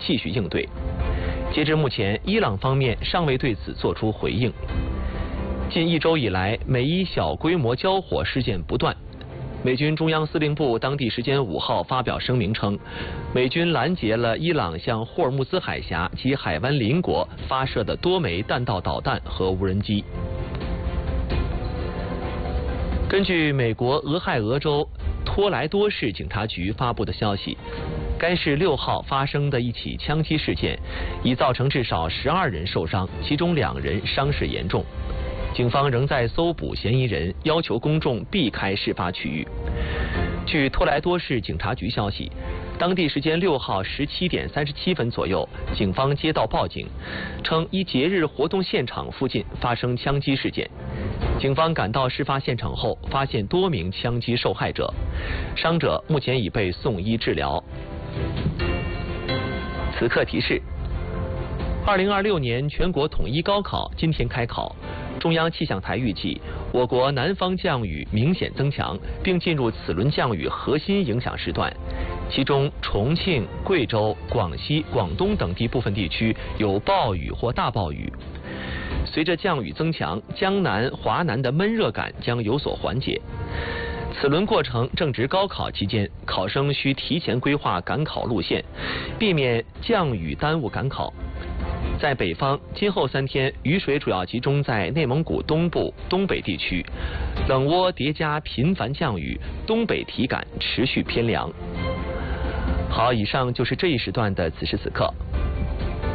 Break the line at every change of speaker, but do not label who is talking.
继续应对。截至目前，伊朗方面尚未对此作出回应。近1周以来，美伊小规模交火事件不断。美军中央司令部当地时间5号发表声明称，美军拦截了伊朗向霍尔木兹海峡及海湾邻国发射的多枚弹道导弹和无人机。根据美国俄亥俄州托莱多市警察局发布的消息，该市6号发生的一起枪击事件已造成至少12人受伤，其中2人伤势严重。警方仍在搜捕嫌疑人，要求公众避开事发区域。据托莱多市警察局消息，当地时间6号17点37分左右，警方接到报警，称一节日活动现场附近发生枪击事件。警方赶到事发现场后，发现多名枪击受害者，伤者目前已被送医治疗。此刻提示：2026年全国统一高考今天开考。中央气象台预计，我国南方降雨明显增强，并进入此轮降雨核心影响时段，其中重庆、贵州、广西、广东等地部分地区有暴雨或大暴雨。随着降雨增强，江南、华南的闷热感将有所缓解。此轮过程正值高考期间，考生需提前规划赶考路线，避免降雨耽误赶考。在北方，今后3天雨水主要集中在内蒙古东部、东北地区，冷涡叠加频繁降雨，东北体感持续偏凉。好，以上就是这一时段的此时此刻。